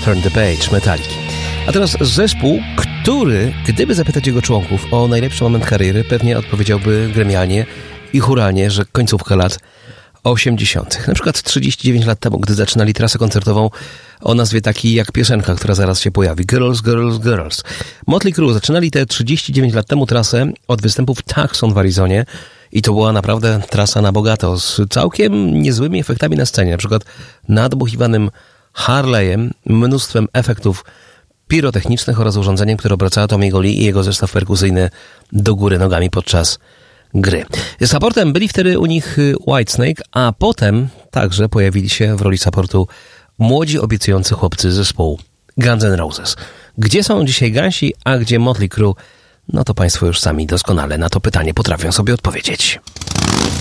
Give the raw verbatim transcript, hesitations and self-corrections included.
Turn the Page, Metaliki. A teraz zespół, który, gdyby zapytać jego członków o najlepszy moment kariery, pewnie odpowiedziałby gremialnie i chóralnie, że końcówka lat osiemdziesiątych. Na przykład trzydzieści dziewięć lat temu, gdy zaczynali trasę koncertową o nazwie takiej jak piosenka, która zaraz się pojawi. Girls, Girls, Girls. Motley Crue zaczynali te trzydzieści dziewięć lat temu trasę od występu w Tucson w Arizonie i to była naprawdę trasa na bogato, z całkiem niezłymi efektami na scenie. Na przykład nadbuchiwanym Harley'em, mnóstwem efektów pirotechnicznych oraz urządzeniem, które obracało Tommy'ego Lee i jego zestaw perkusyjny do góry nogami podczas gry. Supportem byli wtedy u nich Whitesnake, a potem także pojawili się w roli supportu młodzi, obiecujący chłopcy zespołu Guns N' Roses. Gdzie są dzisiaj Gansi, a gdzie Motley Crue? No to Państwo już sami doskonale na to pytanie potrafią sobie odpowiedzieć.